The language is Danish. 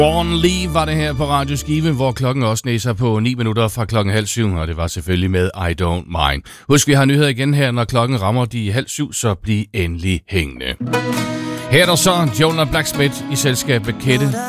Born Lee var det her på Radio Skive, hvor klokken også næser på 9 minutter fra klokken 6:30, og det var selvfølgelig med I Don't Mind. Husk, vi har nyheder igen her, når klokken rammer de 6:30, så bliv endelig hængende. Her er der så Jonah Blacksmith i selskab med Kette